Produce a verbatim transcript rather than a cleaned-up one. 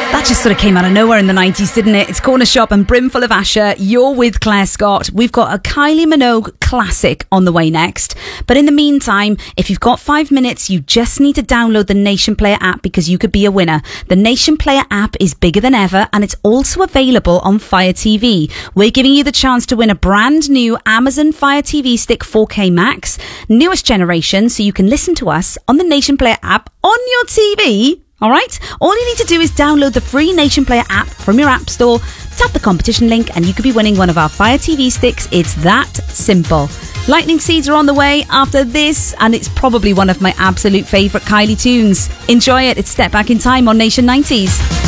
That just sort of came out of nowhere in the nineties, didn't it? It's Corner Shop and Brimful of Asher. You're with Claire Scott. We've got a Kylie Minogue classic on the way next. But in the meantime, if you've got five minutes, you just need to download the Nation Player app because you could be a winner. The Nation Player app is bigger than ever and it's also available on Fire T V. We're giving you the chance to win a brand new Amazon Fire T V Stick four K Max, newest generation, so you can listen to us on the Nation Player app on your T V. All right? All you need to do is download the free Nation Player app from your app store, tap the competition link, and you could be winning one of our Fire T V sticks. It's that simple. Lightning Seeds are on the way after this, and it's probably one of my absolute favourite Kylie tunes. Enjoy it. It's Step Back in Time on Nation nineties.